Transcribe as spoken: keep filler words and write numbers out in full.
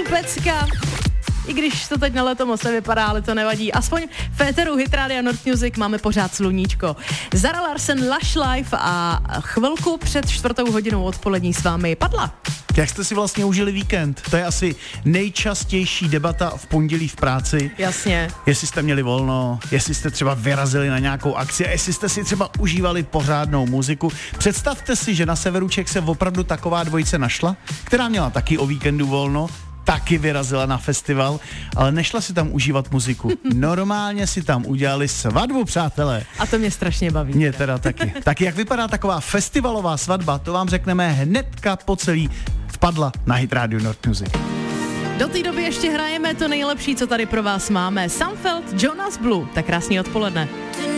pecka. I když to teď na leto moc nevypadá, ale to nevadí. Aspoň v éteru Hit Rádia Nord Music máme pořád sluníčko. Zara Larsson, Lush Life a chvilku před čtvrtou hodinou odpolední s vámi Padla. Jak jste si vlastně užili víkend? To je asi nejčastější debata v pondělí v práci. Jasně. Jestli jste měli volno, jestli jste třeba vyrazili na nějakou akci, jestli jste si třeba užívali pořádnou muziku. Představte si, že na severu Čech se opravdu taková dvojice našla, která měla taky o víkendu volno, taky vyrazila na festival, ale nešla si tam užívat muziku. Normálně si tam udělali svatbu, přátelé. A to mě strašně baví. Mě teda taky. Tak jak vypadá taková festivalová svatba, to vám řekneme hnedka po celý vpadla na Hit Radio Nord Music. Do té doby ještě hrajeme to nejlepší, co tady pro vás máme. Sam Feld, Jonas Blue. Tak krásný odpoledne.